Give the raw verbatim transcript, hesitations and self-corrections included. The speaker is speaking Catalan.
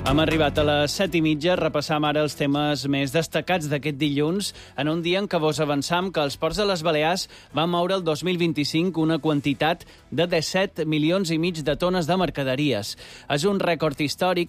Hem arribat a les set i mitja, repassam ara els temes més destacats d'aquest dilluns, en un dia en què vos avançam que els ports de les Balears van moure el dos mil vint-i-cinc una quantitat de disset milions i mig de tones de mercaderies. És un rècord històric